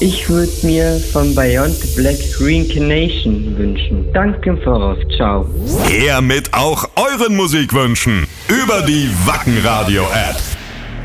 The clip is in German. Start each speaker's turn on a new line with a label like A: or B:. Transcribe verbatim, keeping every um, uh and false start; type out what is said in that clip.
A: Ich würde mir von Beyond the Black Reincarnation wünschen. Danke im Voraus. Ciao.
B: Her mit auch euren Musikwünschen über die Wacken Radio App.